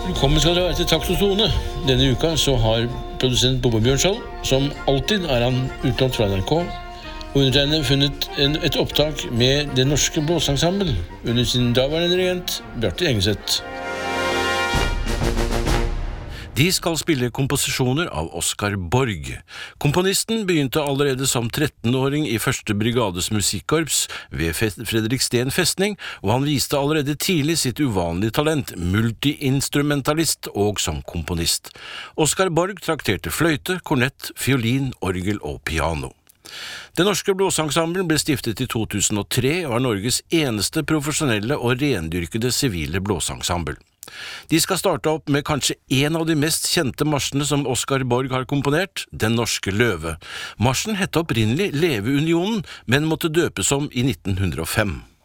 Velkommen skal dere være til Takt og Tone. Denne uka så har produsent Bobbe Bjørnskjold, som alltid er han utlånt fra NRK, og undertegnede funnet et opptak med Det Norske Blåseensemble under sin daværende dirigent, Bjarte Engeseth. De skal spille komposisjoner av Oskar Borg. Komponisten begynte allerede som 13-åring i første brigades musikkorps ved Fredriksten festning, og han viste allerede tidlig sitt uvanlige talent, multiinstrumentalist og som komponist. Oskar Borg trakterte fløyte, kornett, fiolin, orgel og piano. Det Norske Blåseensemble ble stiftet i 2003 og er Norges eneste profesjonelle og rendyrkede sivile blåseensemble. De skal starte opp med kanskje en av de mest kjente marsjene som Oskar Borg har komponert, Den norske løve. Marsjen hette opprinnelig Leveunionen, men måtte døpes om i 1905.